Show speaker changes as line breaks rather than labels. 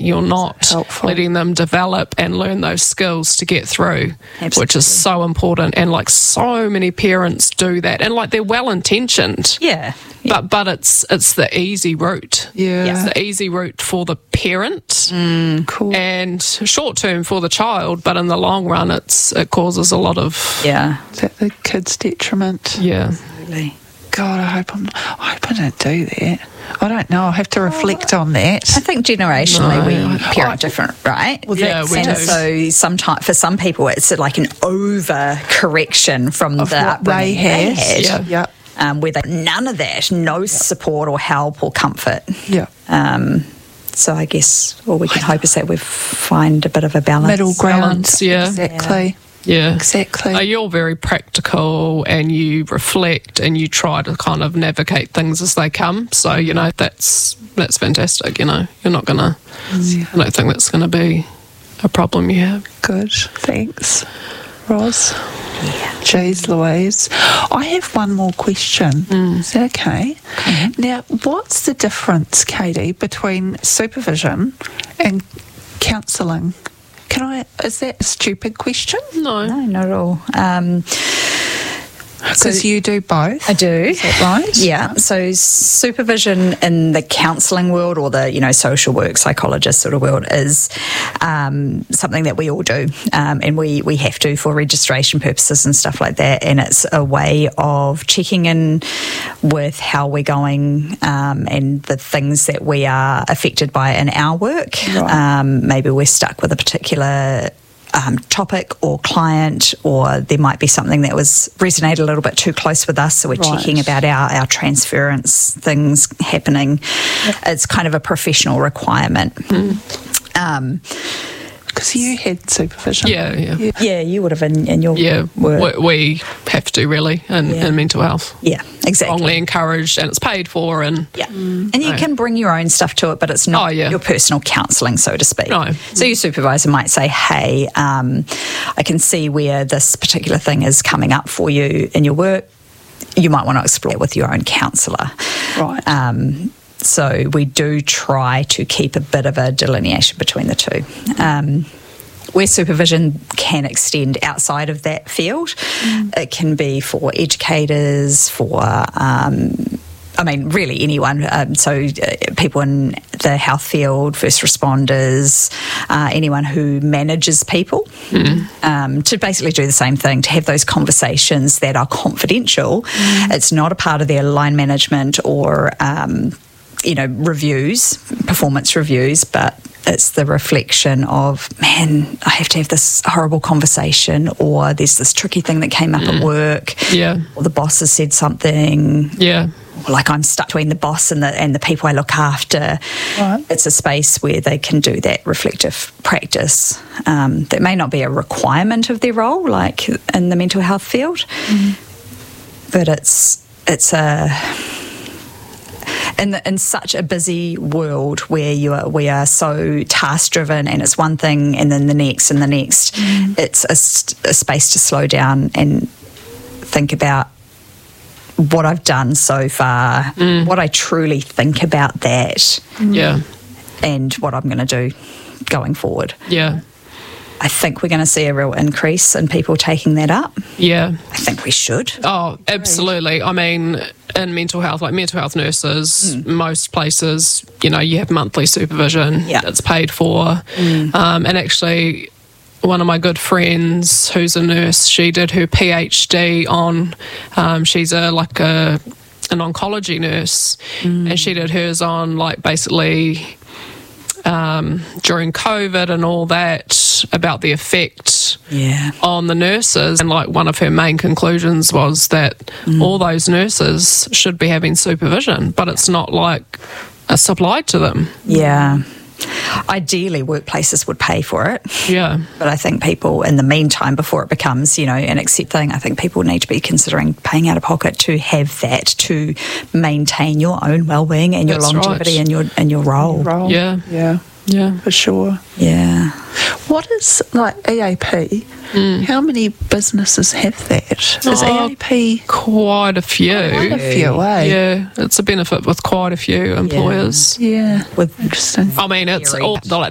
you're not
helpful.
letting them develop and learn those skills to get through, which is so important. And like so many parents do that, and like they're well intentioned.
Yeah.
But it's the easy route.
Yeah.
It's the easy route for the parent
Cool.
and short term for the child, but in the long run it causes a lot of
Yeah.
Is that the kid's detriment?
yeah.
Really.
God, I hope I don't do that. I don't know. I'll have to reflect on that.
I think generationally
No.
we parent different, right?
Well,
Yeah,
that's
we
And
do.
so sometimes for some people it's like an over correction from
Of
the
what
upbringing
they
they
had.
had.
Yeah.
Yep.
Where they none of that, no support or help or comfort.
Yeah.
So I guess all we can hope is that we find a bit of a balance.
Middle ground.
Balance, yeah.
Exactly.
Yeah.
Exactly.
You're very practical and you reflect and you try to kind of navigate things as they come. So, you know, that's fantastic, you know. You're not going to, I don't think that's going to be a problem you have.
Good. Thanks, Ros.
Yeah.
Jeez Louise. I have one more question. Is that okay? Now, what's the difference, Katie, between supervision and counselling? Is that a stupid question?
No.
No, not at all.
Because you do both.
I do.
Is that right?
Yeah. So supervision in the counselling world or the, social work psychologist sort of world is something that we all do. And we have to for registration purposes and stuff like that. And it's a way of checking in with how we're going and the things that we are affected by in our work.
Right.
Maybe we're stuck with a particular topic or client, or there might be something that was resonated a little bit too close with us, so we're checking about our transference things happening. It's kind of a professional requirement.
Because you had supervision.
Yeah.
Yeah, you would have in your work.
We have to really in mental health.
Yeah, exactly.
Strongly encouraged and it's paid for and
Yeah. And you can bring your own stuff to it, but it's not your personal counselling, so to speak.
No.
So your supervisor might say, hey, I can see where this particular thing is coming up for you in your work. You might want to explore it with your own counsellor.
Right.
So we do try to keep a bit of a delineation between the two. Where supervision can extend outside of that field, it can be for educators, for really anyone. So people in the health field, first responders, anyone who manages people, to basically do the same thing, to have those conversations that are confidential. It's not a part of their line management or reviews, performance reviews, but it's the reflection of, man, I have to have this horrible conversation, or there's this tricky thing that came up at work, or the boss has said something, or like I'm stuck between the boss and the people I look after.
Right.
It's a space where they can do that reflective practice that may not be a requirement of their role, like in the mental health field, but it's a... In such a busy world where we are so task driven, and it's one thing and then the next and the next, it's a space to slow down and think about what I've done so far, what I truly think about that, and what I'm going to do going forward.
Yeah.
I think we're going to see a real increase in people taking that up.
Yeah.
I think we should.
Oh, absolutely. I mean, in mental health, like mental health nurses, most places, you have monthly supervision. It's paid for. And actually, one of my good friends who's a nurse, she did her PhD on, she's an oncology nurse, and she did hers on basically during COVID and all that, about the effect on the nurses. And one of her main conclusions was that all those nurses should be having supervision, but it's not supplied to them.
Yeah. Ideally, workplaces would pay for it.
Yeah.
But I think people, in the meantime, before it becomes, an accept thing, I think people need to be considering paying out of pocket to have that, to maintain your own well-being and your longevity and your role.
Yeah.
Yeah.
Yeah.
For sure.
Yeah.
What is EAP? How many businesses have that? Is EAP
quite a few?
Quite a few, eh?
Yeah, it's a benefit with quite a few employers.
Yeah.
With
interesting.
I mean, it's all